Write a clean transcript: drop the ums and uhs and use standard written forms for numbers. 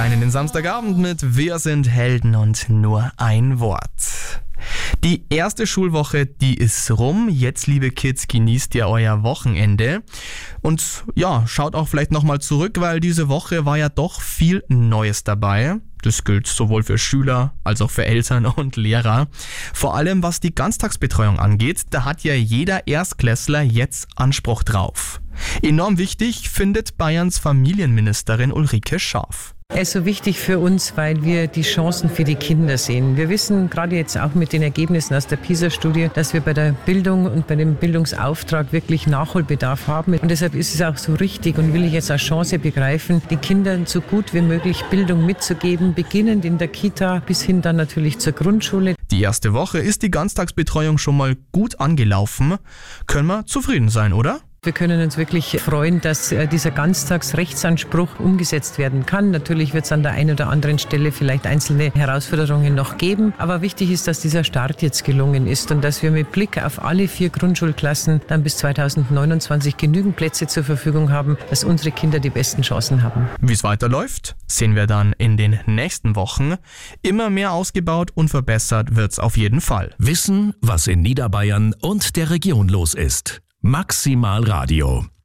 rein in den Samstagabend mit Wir sind Helden und nur ein Wort. Die erste Schulwoche, die ist rum. Jetzt, liebe Kids, genießt ihr euer Wochenende. Und ja, schaut auch vielleicht nochmal zurück, weil diese Woche war ja doch viel Neues dabei. Das gilt sowohl für Schüler als auch für Eltern und Lehrer. Vor allem was die Ganztagsbetreuung angeht, da hat ja jeder Erstklässler jetzt Anspruch drauf. Enorm wichtig findet Bayerns Familienministerin Ulrike Scharf. Er ist so wichtig für uns, weil wir die Chancen für die Kinder sehen. Wir wissen gerade jetzt auch mit den Ergebnissen aus der PISA-Studie, dass wir bei der Bildung und bei dem Bildungsauftrag wirklich Nachholbedarf haben. Und deshalb ist es auch so richtig und will ich jetzt als Chance begreifen, den Kindern so gut wie möglich Bildung mitzugeben, beginnend in der Kita bis hin dann natürlich zur Grundschule. Die erste Woche ist die Ganztagsbetreuung schon mal gut angelaufen. Können wir zufrieden sein, oder? Wir können uns wirklich freuen, dass dieser Ganztagsrechtsanspruch umgesetzt werden kann. Natürlich wird es an der einen oder anderen Stelle vielleicht einzelne Herausforderungen noch geben. Aber wichtig ist, dass dieser Start jetzt gelungen ist und dass wir mit Blick auf alle 4 Grundschulklassen dann bis 2029 genügend Plätze zur Verfügung haben, dass unsere Kinder die besten Chancen haben. Wie es weiterläuft, sehen wir dann in den nächsten Wochen. Immer mehr ausgebaut und verbessert wird's auf jeden Fall. Wissen, was in Niederbayern und der Region los ist. Maximal Radio.